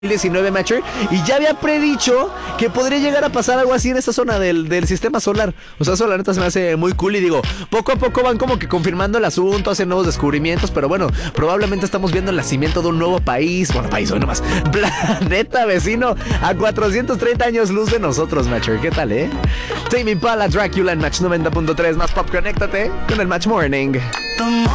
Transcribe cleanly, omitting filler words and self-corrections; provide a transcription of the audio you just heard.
2019, Matcher, y ya había predicho que podría llegar a pasar algo así en esta zona del sistema solar. O sea, eso la neta se me hace muy cool y digo, poco a poco van como que confirmando el asunto, hacen nuevos descubrimientos, pero bueno, probablemente estamos viendo el nacimiento de un nuevo país, bueno, país, bueno más, planeta vecino a 430 años luz de nosotros, Matcher. ¿Qué tal, Tame Impala, Dracula en Match 90.3, más pop, conéctate con el Match Morning.